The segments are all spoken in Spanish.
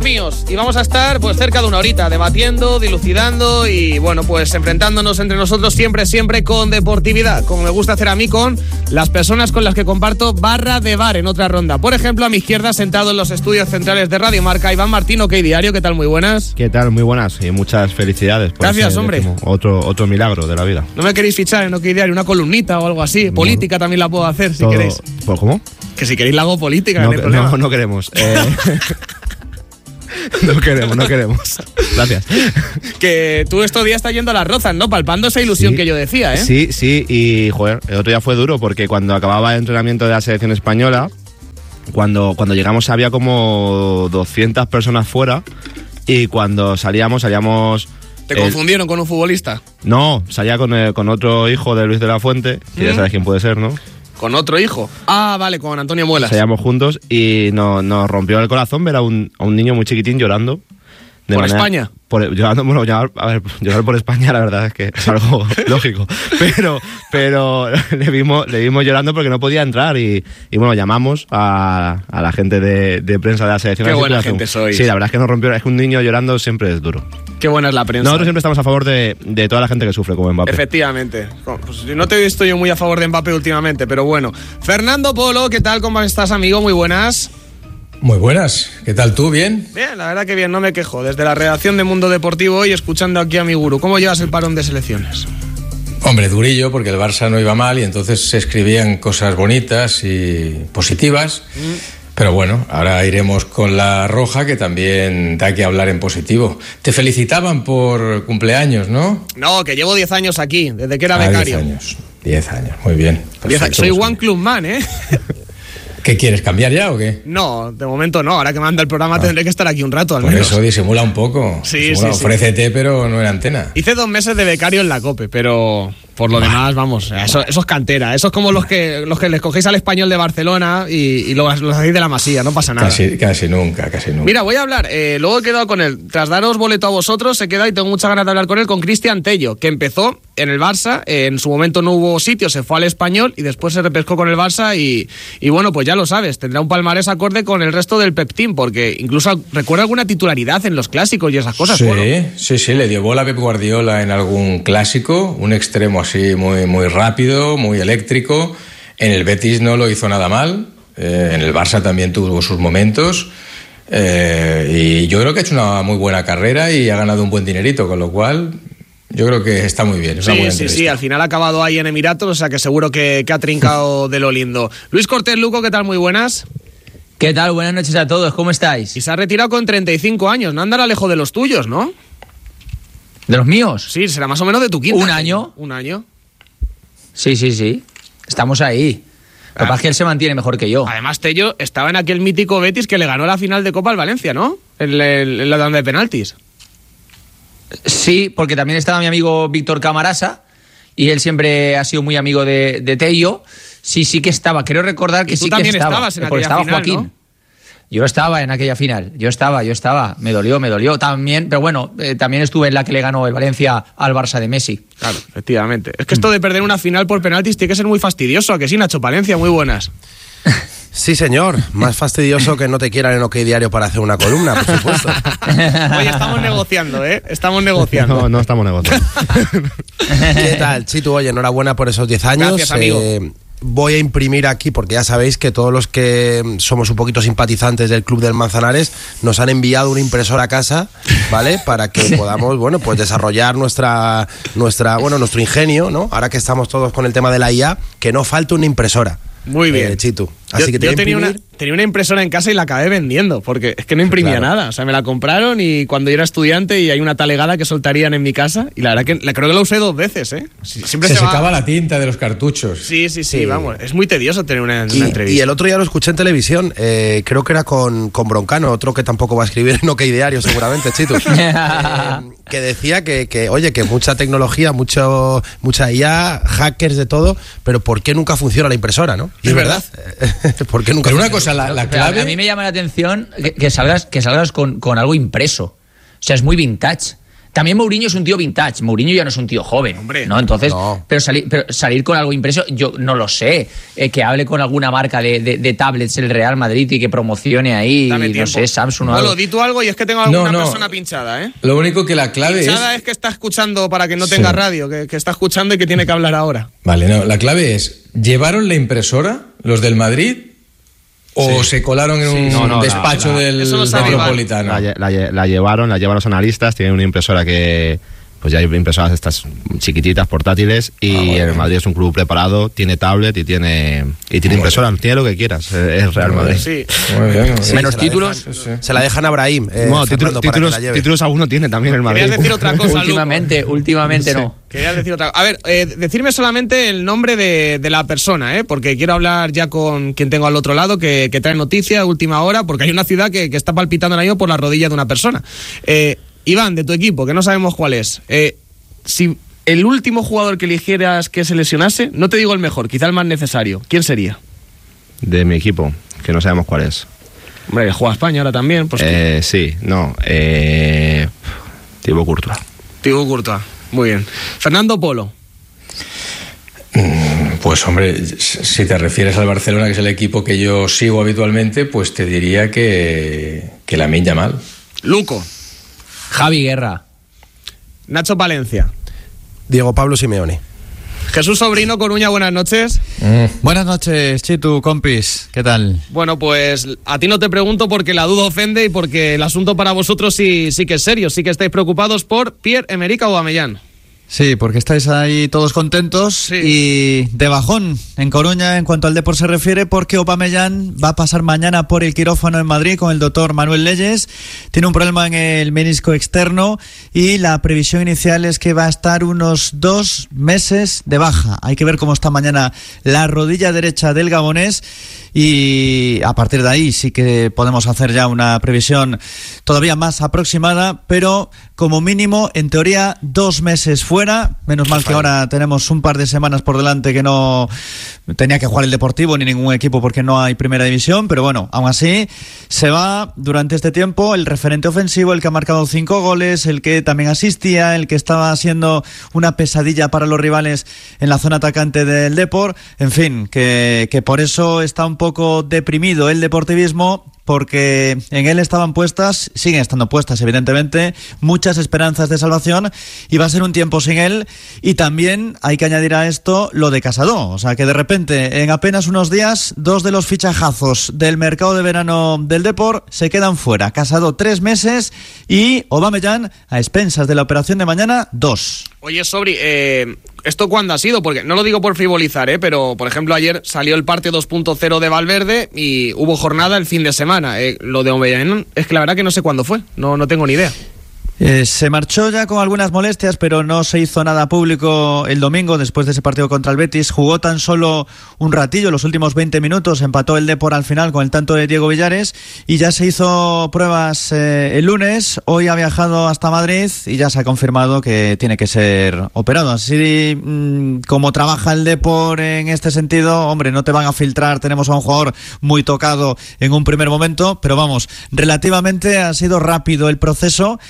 míos. Y vamos a estar pues cerca de una horita debatiendo, dilucidando y bueno, pues enfrentándonos entre nosotros siempre con deportividad, como me gusta hacer a mí con las personas con las que comparto barra de bar en otra ronda. Por ejemplo, a mi izquierda, sentado en los estudios centrales de Radio Marca, Iván Martín, OK Diario. ¿Qué tal? Muy buenas. ¿Qué tal? Muy buenas y muchas felicidades. Gracias, hombre. Otro milagro de la vida. ¿No me queréis fichar en OK Diario una columnita o algo así? Política también la puedo hacer si queréis. ¿Cómo? Que si queréis la hago política. No queremos. No queremos. Gracias. Que tú estos días estás yendo a Las Rozas, ¿no? Palpando esa ilusión que yo decía, ¿eh? Sí, y joder, el otro día fue duro porque cuando acababa el entrenamiento de la selección española, cuando llegamos había como 200 personas fuera y cuando salíamos... ¿Te confundieron con un futbolista? No, salía con otro hijo de Luis de la Fuente, que ya sabes quién puede ser, ¿no? ¿Con otro hijo? Ah, vale, con Antonio Muelas. Salíamos juntos y nos rompió el corazón ver a un niño muy chiquitín llorando. ¿Por España? Llorar por España la verdad es que es algo lógico. Pero le vimos llorando porque no podía entrar y bueno, llamamos a la gente de prensa de la selección. Qué buena gente sois. Sí, la verdad es que nos rompió. Es que un niño llorando siempre es duro. Qué buena es la prensa. Nosotros siempre estamos a favor de toda la gente que sufre como Mbappé. Efectivamente. Pues no te he visto yo muy a favor de Mbappé últimamente, pero bueno. Fernando Polo, ¿qué tal? ¿Cómo estás, amigo? Muy buenas. Muy buenas. ¿Qué tal tú? ¿Bien? Bien, la verdad que bien, no me quejo. Desde la redacción de Mundo Deportivo y escuchando aquí a mi gurú. ¿Cómo llevas el parón de selecciones? Hombre, durillo, porque el Barça no iba mal y entonces se escribían cosas bonitas y positivas. Pero bueno, ahora iremos con la roja, que también da que hablar en positivo. Te felicitaban por cumpleaños, ¿no? No, que llevo 10 años aquí, desde que era becario. 10 años, muy bien. Soy One Club Man, ¿eh? ¿Qué quieres, cambiar ya o qué? No, de momento no. Ahora que manda el programa tendré que estar aquí un rato al menos. Por eso disimula un poco. Sí. Ofrécete, pero no en antena. Hice 2 meses de becario en la COPE, pero por lo demás, vamos, eso es cantera. Eso es como los que les cogéis al Español de Barcelona y los hacéis de la Masía, no pasa nada. Casi nunca. Mira, voy a hablar, luego he quedado con él. Tras daros boleto a vosotros, he quedado y tengo muchas ganas de hablar con él, con Cristian Tello, que empezó en el Barça, en su momento no hubo sitio, se fue al Español y después se repescó con el Barça y bueno, pues ya lo sabes, tendrá un palmarés acorde con el resto del Pep Team, porque incluso recuerda alguna titularidad en los clásicos y esas cosas. Sí, le dio bola a Pep Guardiola en algún clásico, un extremo así muy rápido, muy eléctrico. En el Betis no lo hizo nada mal, en el Barça también tuvo sus momentos. Y yo creo que ha hecho una muy buena carrera y ha ganado un buen dinerito, con lo cual yo creo que está muy bien. Sí, al final ha acabado ahí en Emiratos, o sea que seguro que ha trincado de lo lindo. Luis Cortés Luco, ¿qué tal? Muy buenas. ¿Qué tal? Buenas noches a todos, ¿cómo estáis? Y se ha retirado con 35 años, no andará lejos de los tuyos, ¿no? ¿De los míos? Sí, será más o menos de tu quinta. ¿Un año? ¿Un año? Sí. Estamos ahí. Lo que pasa es que él se mantiene mejor que yo. Además, Tello estaba en aquel mítico Betis que le ganó la final de Copa al Valencia, ¿no? En la tanda de penaltis. Sí, porque también estaba mi amigo Víctor Camarasa y él siempre ha sido muy amigo de Tello. Sí que estaba. Creo recordar que sí que estaba. Tú también estabas en aquella estaba final, Joaquín, ¿no? Yo estaba en aquella final. Yo estaba. Me dolió también. Pero bueno, también estuve en la que le ganó el Valencia al Barça de Messi. Claro, efectivamente. Es que esto de perder una final por penaltis tiene que ser muy fastidioso. ¿A que sí, Nacho Palencia? Muy buenas. Sí, señor. Más fastidioso que no te quieran en OK Diario para hacer una columna, por supuesto. Oye, estamos negociando, ¿eh? No estamos negociando. ¿Qué tal, Chitu? Oye, enhorabuena por esos 10 años. Gracias, amigo. Voy a imprimir aquí, porque ya sabéis que todos los que somos un poquito simpatizantes del Club del Manzanares nos han enviado una impresora a casa, ¿vale? Para que podamos, bueno, pues desarrollar nuestro ingenio, ¿no? Ahora que estamos todos con el tema de la IA, que no falte una impresora. Muy bien. Chitu. Así que yo tenía una impresora en casa y la acabé vendiendo, porque es que no imprimía nada. O sea, me la compraron y cuando yo era estudiante y hay una talegada que soltarían en mi casa, y la verdad que creo que la usé 2 veces, ¿eh? Siempre se secaba la tinta de los cartuchos. Sí, vamos. Es muy tedioso tener una entrevista. Y el otro día lo escuché en televisión, creo que era con Broncano, otro que tampoco va a escribir en OK Diario seguramente, Chitu. Que decía que oye, que mucha tecnología, mucha IA, hackers de todo, pero ¿por qué nunca funciona la impresora, no? Y es verdad. ¿Por qué nunca? Pero una cosa, la clave... A mí me llama la atención que salgas con algo impreso. O sea, es muy vintage. También Mourinho es un tío vintage. Mourinho ya no es un tío joven, hombre, ¿no? Entonces, no. Pero salir con algo impreso, yo no lo sé. Que hable con alguna marca de tablets el Real Madrid y que promocione ahí, Dame no tiempo. sé, Samsung o Polo, algo. di tú algo y es que tengo alguna persona pinchada, ¿eh? Lo único que la clave Pinchada es que está escuchando para que no tenga radio, que está escuchando y que tiene que hablar ahora. Vale, no, la clave es, ¿llevaron la impresora los del Madrid o se colaron en un despacho del eso lo sabe Metropolitano? La llevaron los analistas, tienen una impresora que... Pues ya hay impresoras estas chiquititas, portátiles, y el Madrid es un club preparado, tiene tablet y tiene impresora, tiene lo que quieras, es Real Madrid. Sí. Muy bien, muy bien. Menos se la títulos. Se la dejan a Brahim. Bueno, Fernando, para que la lleve. títulos alguno tiene también el Madrid. Querías decir otra cosa, Últimamente no. Querías decir otra cosa. A ver, decirme solamente el nombre de la persona, porque quiero hablar ya con quien tengo al otro lado, que trae noticia, última hora, porque hay una ciudad que está palpitando ahora mismo por la rodilla de una persona. Iván, de tu equipo, que no sabemos cuál es. Si el último jugador que eligieras que se lesionase, no te digo el mejor, quizá el más necesario, ¿quién sería? De mi equipo, que no sabemos cuál es. Hombre, juega España ahora también. Pues Sí, no. Thibaut Courtois. Thibaut Courtois, muy bien. Fernando Polo. Pues hombre, si te refieres al Barcelona, que es el equipo que yo sigo habitualmente, pues te diría que Lamine Yamal. Luco. Javi Guerra. Nacho Palencia. Diego Pablo Simeone. Jesús Sobrino Coruña, buenas noches. Buenas noches, Chitu, compis, ¿qué tal? Bueno, pues a ti no te pregunto porque la duda ofende y porque el asunto para vosotros sí que es serio, sí que estáis preocupados por Pierre-Emerick Aubameyang. Sí, porque estáis ahí todos contentos y de bajón en Coruña en cuanto al Depor se refiere, porque Aubameyang va a pasar mañana por el quirófano en Madrid con el doctor Manuel Leyes. Tiene un problema en el menisco externo y la previsión inicial es que va a estar unos 2 meses de baja. Hay que ver cómo está mañana la rodilla derecha del gabonés y a partir de ahí sí que podemos hacer ya una previsión todavía más aproximada, pero como mínimo, en teoría, 2 meses fuera. Menos mal que ahora tenemos un par de semanas por delante que no tenía que jugar el Deportivo ni ningún equipo porque no hay primera división, pero bueno, aún así se va durante este tiempo el referente ofensivo, el que ha marcado 5 goles, el que también asistía, el que estaba siendo una pesadilla para los rivales en la zona atacante del Depor. En fin, que por eso está un poco deprimido el deportivismo, porque en él estaban puestas, siguen estando puestas evidentemente, muchas esperanzas de salvación y va a ser un tiempo sin él. Y también hay que añadir a esto lo de Casado, o sea que de repente en apenas unos días 2 de los fichajazos del mercado de verano del Depor se quedan fuera. Casado 3 meses y Aubameyang a expensas de la operación de mañana 2. Oye, Sobri, ¿esto cuándo ha sido? Porque no lo digo por frivolizar, pero por ejemplo ayer salió el parte 2.0 de Valverde y hubo jornada el fin de semana. Lo de Aubameyang es que la verdad que no sé cuándo fue, no tengo ni idea. Se marchó ya con algunas molestias, pero no se hizo nada público el domingo después de ese partido contra el Betis. Jugó tan solo un ratillo, los últimos 20 minutos, empató el Depor al final con el tanto de Diego Villares y ya se hizo pruebas el lunes. Hoy ha viajado hasta Madrid y ya se ha confirmado que tiene que ser operado. Así como trabaja el Depor en este sentido, hombre, no te van a filtrar. Tenemos a un jugador muy tocado en un primer momento, pero vamos, relativamente ha sido rápido el proceso.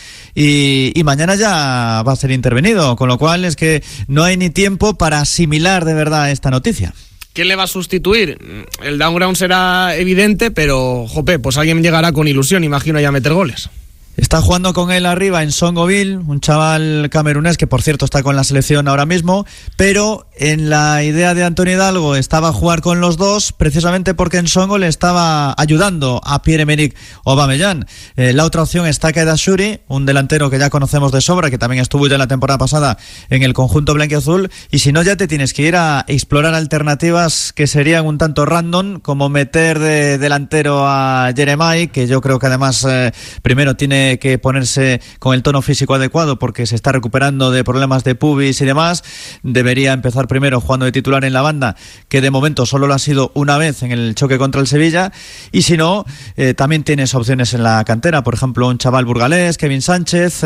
Y mañana ya va a ser intervenido, con lo cual es que no hay ni tiempo para asimilar de verdad esta noticia. ¿Quién le va a sustituir? El downground será evidente, pero pues alguien llegará con ilusión, imagino, ya a meter goles. Está jugando con él arriba en Songoville, un chaval camerunés que por cierto está con la selección ahora mismo, pero en la idea de Antonio Hidalgo estaba jugar con los dos precisamente porque en Songo le estaba ayudando a Pierre-Emerick Aubameyang. La otra opción es Takeda Shuri, un delantero que ya conocemos de sobra, que también estuvo ya la temporada pasada en el conjunto blanquiazul, y si no ya te tienes que ir a explorar alternativas que serían un tanto random, como meter de delantero a Jeremai, que yo creo que además primero tiene que ponerse con el tono físico adecuado porque se está recuperando de problemas de pubis y demás. Debería empezar primero jugando de titular en la banda, que de momento solo lo ha sido una vez en el choque contra el Sevilla, y si no, también tienes opciones en la cantera, por ejemplo un chaval burgalés, Kevin Sánchez.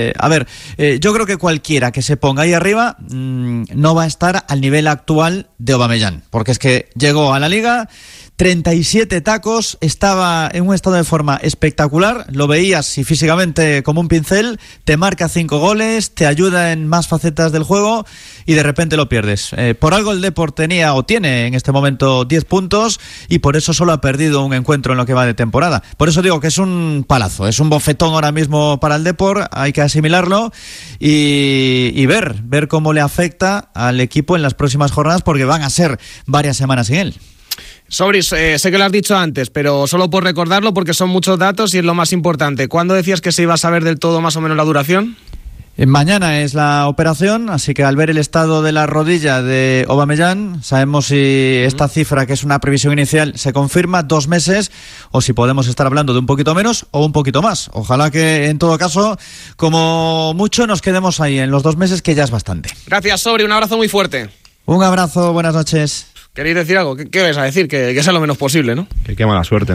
Yo creo que cualquiera que se ponga ahí arriba no va a estar al nivel actual de Aubameyang, porque es que llegó a la Liga, 37 tacos, estaba en un estado de forma espectacular, lo veías y físicamente como un pincel, te marca 5 goles, te ayuda en más facetas del juego y de repente lo pierdes. Por algo el Depor tenía o tiene en este momento 10 puntos y por eso solo ha perdido un encuentro en lo que va de temporada. Por eso digo que es un palazo, es un bofetón ahora mismo para el Depor, hay que asimilarlo y ver cómo le afecta al equipo en las próximas jornadas, porque van a ser varias semanas sin él. Sobris, sé que lo has dicho antes, pero solo por recordarlo porque son muchos datos y es lo más importante. ¿Cuándo decías que se iba a saber del todo más o menos la duración? Mañana es la operación, así que al ver el estado de la rodilla de Aubameyang, sabemos si esta cifra, que es una previsión inicial, se confirma, 2 meses, o si podemos estar hablando de un poquito menos o un poquito más. Ojalá que en todo caso, como mucho, nos quedemos ahí en los 2 meses, que ya es bastante. Gracias, Sobri, un abrazo muy fuerte. Un abrazo, buenas noches. ¿Queréis decir algo? ¿Qué vais a decir? Que sea lo menos posible, ¿no? Qué mala suerte, ¿no?